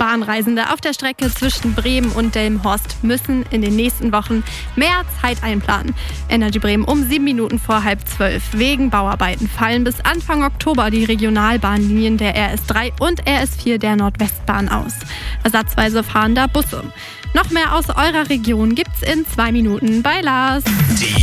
Bahnreisende auf der Strecke zwischen Bremen und Delmenhorst müssen in den nächsten Wochen mehr Zeit einplanen. Energy Bremen um 7 Minuten vor 11:30. Wegen Bauarbeiten fallen bis Anfang Oktober die Regionalbahnlinien der RS3 und RS4 der Nordwestbahn aus. Ersatzweise fahren da Busse. Noch mehr aus eurer Region gibt's in 2 Minuten bei Lars.